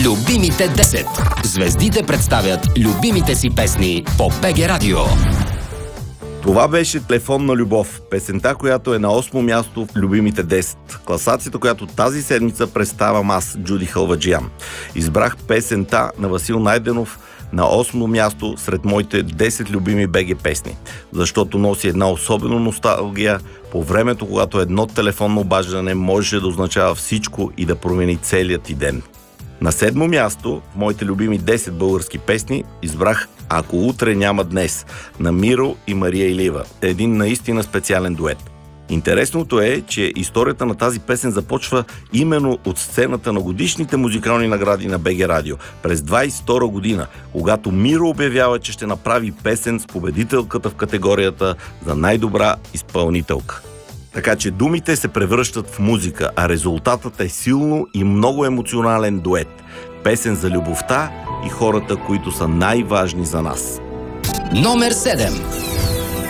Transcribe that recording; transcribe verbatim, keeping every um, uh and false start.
Любимите десет. Звездите представят любимите си песни по БГ Радио. Това беше Телефонна любов, песента, която е на осмо място в любимите десет. Класацията, която тази седмица представям аз, Джуди Халваджиян. Избрах песента на Васил Найденов на осмо място сред моите десет любими БГ песни, защото носи една особена носталгия по времето, когато едно телефонно обаждане можеше да означава всичко и да промени целият ти ден. На седмо място в моите любими десет български песни избрах "Ако утре няма днес" на Миро и Мария Илиева. Един наистина специален дует. Интересното е, че историята на тази песен започва именно от сцената на годишните музикални награди на БГ Радио през двайсет и втора година, когато Миро обявява, че ще направи песен с победителката в категорията за най-добра изпълнителка. Така че думите се превръщат в музика, а резултатът е силно и много емоционален дует. Песен за любовта и хората, които са най-важни за нас. Номер седем.